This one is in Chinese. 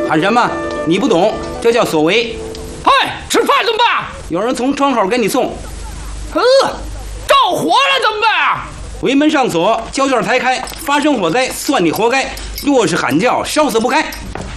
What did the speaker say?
喊什么？你不懂，这叫所为。 嗨，吃饭怎么办？ 有人从窗口给你送。 着火了怎么办啊？ 回门上锁，胶卷抬开，发生火灾算你活该。若是喊叫，烧死不开。